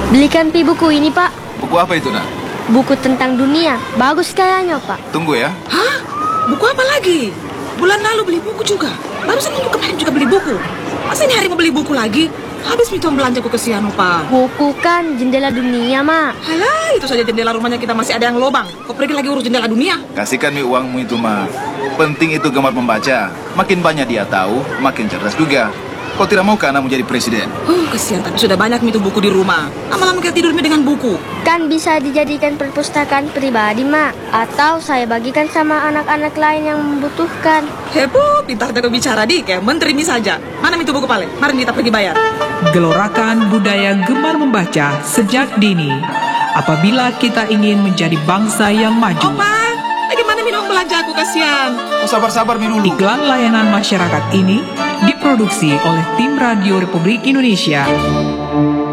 Belikan pi buku ini, Pak. Buku apa itu, nak? Buku tentang dunia. Bagus kayaknya, Pak. Tunggu ya. Hah? Buku apa lagi? Bulan lalu beli buku juga. Barusan minggu kemarin juga beli buku. Masa ini hari mau beli buku lagi? Habis mitong belanja ku kesian, Pak. Buku kan jendela dunia, Mak. Halah, itu saja jendela rumahnya kita masih ada yang lobang. Kau pergi lagi urus jendela dunia? Kasihkan mi uangmu itu, mah. Penting itu gemar membaca. Makin banyak dia tahu, makin cerdas juga. Kau tidak mau kan anakmu jadi presiden? Kesian, tapi sudah banyak itu buku di rumah. Lama-lama kita tidur dengan buku. Kan bisa dijadikan perpustakaan pribadi, Mak. Atau saya bagikan sama anak-anak lain yang membutuhkan. Heboh, pintar jago bicara dik ya. Menteri ini saja. Mana itu buku paling? Mari kita pergi bayar. Gelorakan budaya gemar membaca sejak dini. Apabila kita ingin menjadi bangsa yang maju. Opa, bagaimana minum belanja aku kasihan? Oh, sabar-sabar mi dulu. Iklan layanan masyarakat ini diproduksi oleh Tim Radio Republik Indonesia.